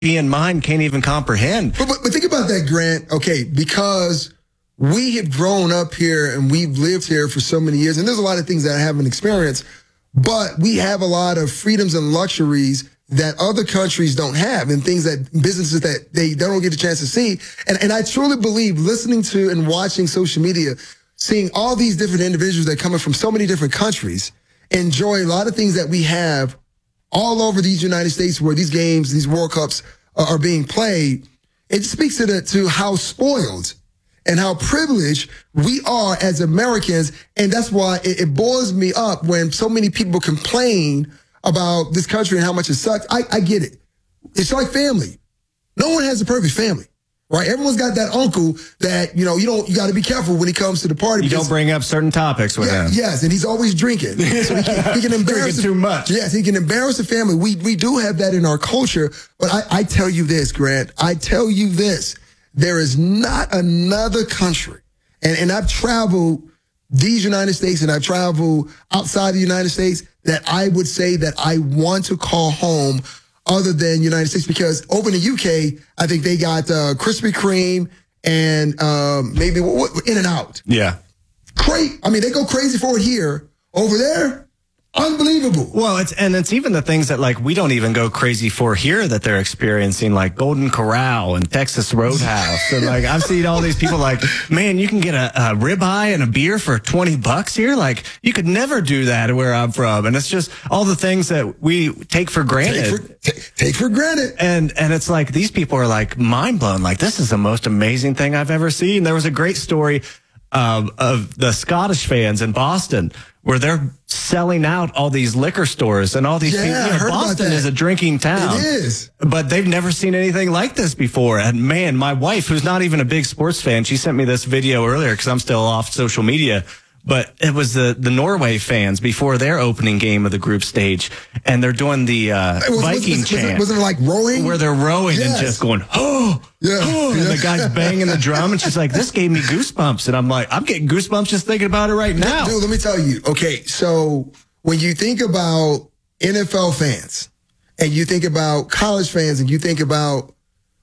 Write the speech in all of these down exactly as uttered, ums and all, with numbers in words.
European mind can't even comprehend. But, but, but think about that, Grant. Okay, because we have grown up here and we've lived here for so many years, and there's a lot of things that I haven't experienced, but we have a lot of freedoms and luxuries that other countries don't have, and things that businesses that they, they don't get a chance to see. And, and I truly believe, listening to and watching social media, seeing all these different individuals that are coming from so many different countries, enjoy a lot of things that we have all over these United States where these games, these World Cups are being played. It speaks to the, to how spoiled and how privileged we are as Americans. And that's why it, it boils me up when so many people complain about this country and how much it sucks. I, I get it. It's like family. No one has a perfect family, right? Everyone's got that uncle that, you know, you don't, you got to be careful when he comes to the party. You don't bring up certain topics with yeah, him. Yes, and he's always drinking. So he can, he can embarrass too much. Yes, he can embarrass the family. We we do have that in our culture. But I, I tell you this, Grant. I tell you this. There is not another country, and, and I've traveled these United States and I've traveled outside the United States, that I would say that I want to call home other than United States, because over in the U K, I think they got uh, Krispy Kreme and um, maybe what, what, In-N-Out. Yeah. Great. I mean, they go crazy for it here. Over there, unbelievable. Well, it's and it's even the things that like we don't even go crazy for here that they're experiencing, like Golden Corral and Texas Roadhouse. And like I've seen all these people like, man, you can get a, a ribeye and a beer for twenty bucks here. Like you could never do that where I'm from. And it's just all the things that we take for granted. Take for, take, take for granted. And and it's like these people are like mind blown. Like this is the most amazing thing I've ever seen. There was a great story um, of the Scottish fans in Boston, where they're selling out all these liquor stores and all these yeah, people. You know, I heard Boston about that. is a drinking town. It is. But they've never seen anything like this before. And man, my wife, who's not even a big sports fan, she sent me this video earlier because I'm still off social media. But it was the, the Norway fans before their opening game of the group stage. And they're doing the uh, was, Viking was, chant. Was it, was it like rowing? Where they're rowing yes. and just going, oh, yeah. oh. And yeah. the guy's banging the drum. And she's like, this gave me goosebumps. And I'm like, I'm getting goosebumps just thinking about it right now. Dude, let me tell you. Okay, so when you think about N F L fans and you think about college fans and you think about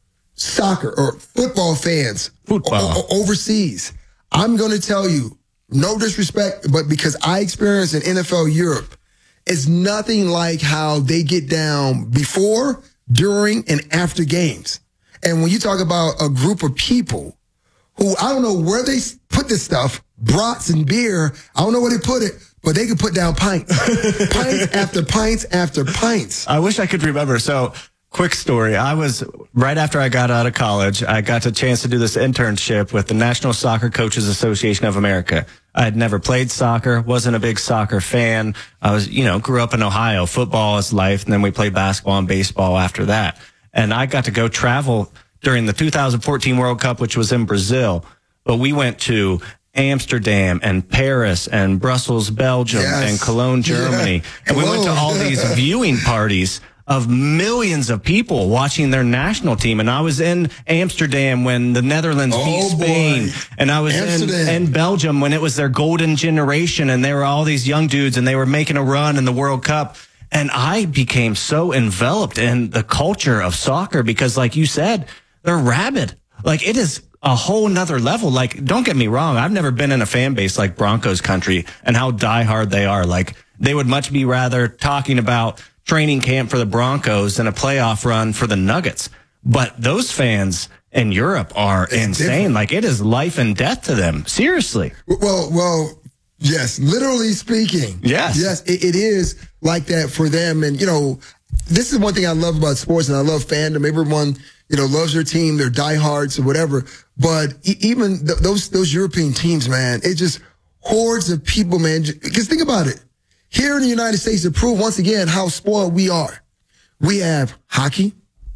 soccer or football fans football. O- o- overseas, I'm going to tell you, no disrespect, but because I experienced in N F L Europe, it's nothing like how they get down before, during, and after games. And when you talk about a group of people who, I don't know where they put this stuff, brats and beer, I don't know where they put it, but they can put down pints. Pints after pints after pints. I wish I could remember. So, quick story. I was, right after I got out of college, I got a chance to do this internship with the National Soccer Coaches Association of America. I had never played soccer, wasn't a big soccer fan. I was, you know, grew up in Ohio. Football is life, and then we played basketball and baseball after that. And I got to go travel during the two thousand fourteen World Cup, which was in Brazil. But we went to Amsterdam and Paris and Brussels, Belgium, yes. and Cologne, Germany. Yeah. And we went to all these viewing parties of millions of people watching their national team. And I was in Amsterdam when the Netherlands oh, beat Spain. Boy. And I was in, in Belgium when it was their golden generation. And there were all these young dudes and they were making a run in the World Cup. And I became so enveloped in the culture of soccer because, like you said, they're rabid. Like it is a whole nother level. Like, don't get me wrong. I've never been in a fan base like Broncos country and how diehard they are. Like they would much be rather talking about training camp for the Broncos and a playoff run for the Nuggets. But those fans in Europe are it's insane. Different. Like it is life and death to them. Seriously. Well, well, yes, literally speaking. Yes. Yes, it, it is like that for them. And, you know, this is one thing I love about sports and I love fandom. Everyone, you know, loves their team, they're diehards or whatever. But e- even th- those, those European teams, man, it just hordes of people, man. Because think about it. Here in the United States, to prove once again how spoiled we are, we have hockey,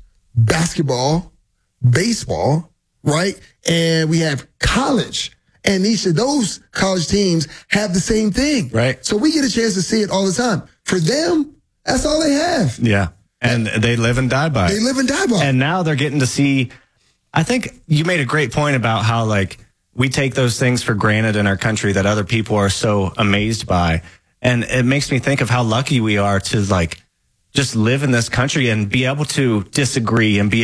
basketball, baseball, right? And we have college. And each of those college teams have the same thing. Right. So we get a chance to see it all the time. For them, that's all they have. Yeah. And they live and die by it. They live and die by it. And now they're getting to see, I think you made a great point about how, like, we take those things for granted in our country that other people are so amazed by. And it makes me think of how lucky we are to, like, just live in this country and be able to disagree and be